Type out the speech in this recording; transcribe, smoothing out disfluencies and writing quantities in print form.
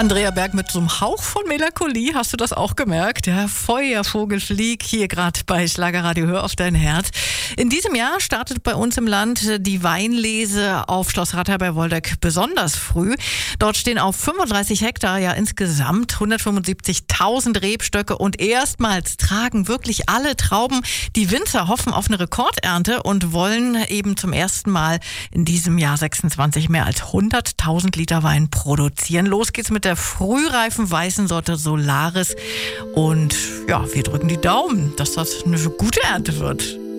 Andrea Berg mit so einem Hauch von Melancholie, hast du das auch gemerkt? Der Feuervogel fliegt hier gerade bei Schlagerradio, hör auf dein Herz. In diesem Jahr startet bei uns im Land die Weinlese auf Schloss Ratha bei Woldeck besonders früh. Dort stehen auf 35 Hektar ja insgesamt 175.000 Rebstöcke und erstmals tragen wirklich alle Trauben. Die Winzer hoffen auf eine Rekordernte und wollen eben zum ersten Mal in diesem Jahr 26 mehr als 100.000 Liter Wein produzieren. Los geht's mit der frühreifen weißen Sorte Solaris und ja, wir drücken die Daumen, dass das eine gute Ernte wird.